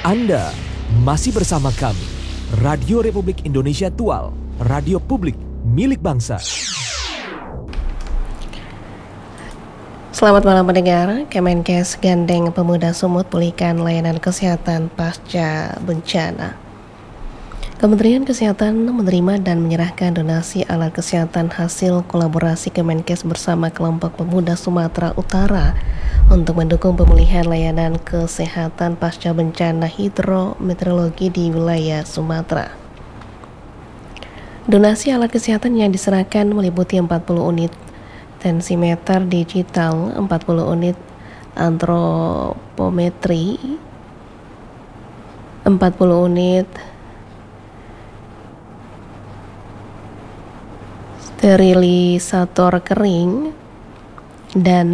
Anda masih bersama kami, Radio Republik Indonesia Tual, radio publik milik bangsa. Selamat malam pendengar, Kemenkes gandeng Pemuda Sumut pulihkan layanan kesehatan pasca bencana. Kementerian Kesehatan menerima dan menyerahkan donasi alat kesehatan hasil kolaborasi Kemenkes bersama kelompok pemuda Sumatera Utara untuk mendukung pemulihan layanan kesehatan pasca bencana hidrometeorologi di wilayah Sumatera. Donasi alat kesehatan yang diserahkan meliputi 40 unit tensimeter digital, 40 unit antropometri, 40 unit sterilisator kering, dan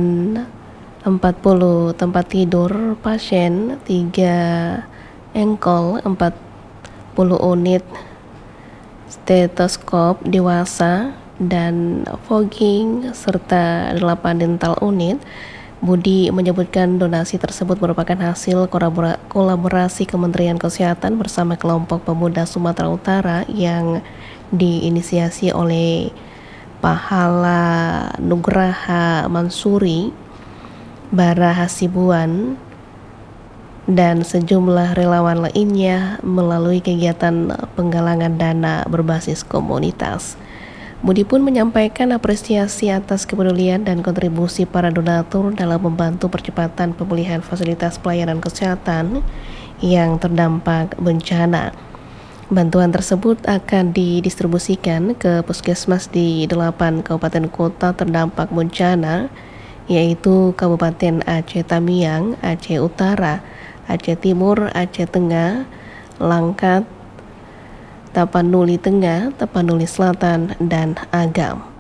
40 tempat tidur pasien, 3 engkol, 40 unit stetoskop dewasa dan fogging, serta 8 dental unit. Budi menyebutkan donasi tersebut merupakan hasil kolaborasi Kementerian Kesehatan bersama kelompok pemuda Sumatera Utara yang diinisiasi oleh Pahala Nugraha Mansuri, Bara Hasibuan, dan sejumlah relawan lainnya melalui kegiatan penggalangan dana berbasis komunitas. Budi pun menyampaikan apresiasi atas kepedulian dan kontribusi para donatur dalam membantu percepatan pemulihan fasilitas pelayanan kesehatan yang terdampak bencana. Bantuan tersebut akan didistribusikan ke puskesmas di 8 kabupaten kota terdampak bencana, yaitu Kabupaten Aceh Tamiang, Aceh Utara, Aceh Timur, Aceh Tengah, Langkat, Tapanuli Tengah, Tapanuli Selatan, dan Agam.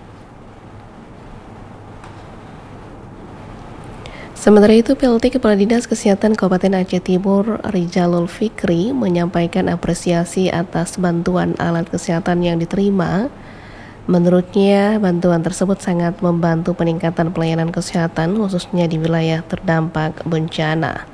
Sementara itu, PLT Kepala Dinas Kesehatan Kabupaten Aceh Timur, Rizalul Fikri, menyampaikan apresiasi atas bantuan alat kesehatan yang diterima. Menurutnya, bantuan tersebut sangat membantu peningkatan pelayanan kesehatan, khususnya di wilayah terdampak bencana.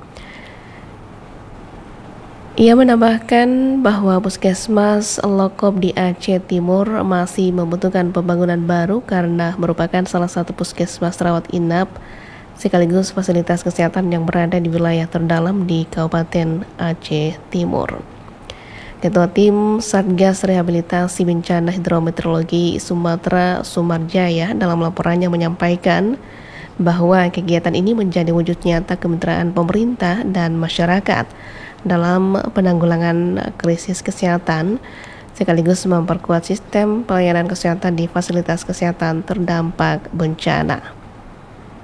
Ia menambahkan bahwa Puskesmas Lokop di Aceh Timur masih membutuhkan pembangunan baru karena merupakan salah satu puskesmas rawat inap sekaligus fasilitas kesehatan yang berada di wilayah terdalam di Kabupaten Aceh Timur. Ketua Tim Satgas Rehabilitasi Bencana Hidrometeorologi Sumatera Sumarjaya dalam laporannya menyampaikan bahwa kegiatan ini menjadi wujud nyata kemitraan pemerintah dan masyarakat dalam penanggulangan krisis kesehatan sekaligus memperkuat sistem pelayanan kesehatan di fasilitas kesehatan terdampak bencana.